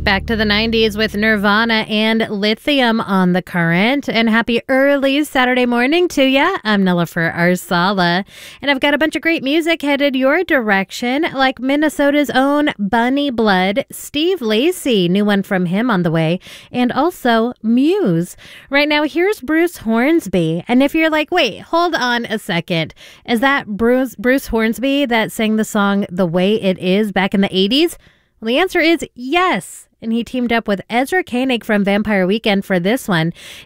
Back to the 90s with Nirvana and Lithium on the Current. And happy early Saturday morning to ya. I'm Nilofer Arsala. And I've got a bunch of great music headed your direction, like Minnesota's own Bunny Blood, Steve Lacy, new one from him on the way, and also Muse. Right now, here's Bruce Hornsby. And if you're like, wait, hold on a second. Is that Bruce Hornsby that sang the song The Way It Is back in the 80s? Well, the answer is yes. And he teamed up with Ezra Koenig from Vampire Weekend for this one.